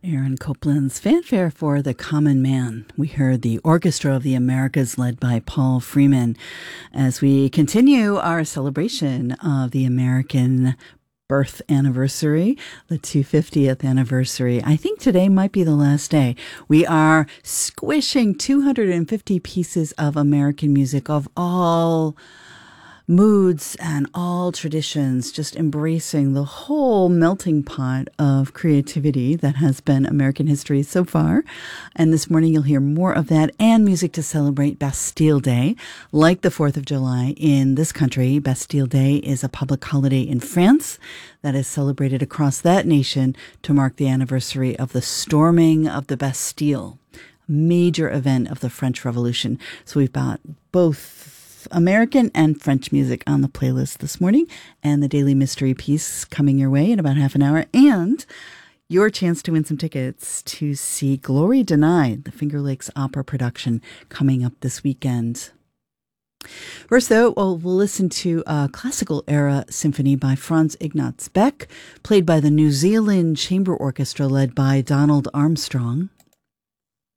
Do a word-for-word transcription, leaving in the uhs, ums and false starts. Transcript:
Aaron Copland's Fanfare for the Common Man. We heard the Orchestra of the Americas led by Paul Freeman as we continue our celebration of the American birth anniversary, the two hundred fiftieth anniversary. I think today might be the last day. We are squishing two hundred fifty pieces of American music of all moods and all traditions, just embracing the whole melting pot of creativity that has been American history so far. And this morning you'll hear more of that and music to celebrate Bastille Day. Like the fourth of July in this country, Bastille Day is a public holiday in France that is celebrated across that nation to mark the anniversary of the storming of the Bastille, major event of the French Revolution. So we've got both American and French music on the playlist this morning, and the Daily Mystery piece coming your way in about half an hour, and your chance to win some tickets to see Glory Denied, the Finger Lakes Opera production, coming up this weekend. First, though, well, we'll listen to a classical era symphony by Franz Ignaz Beck, played by the New Zealand Chamber Orchestra led by Donald Armstrong.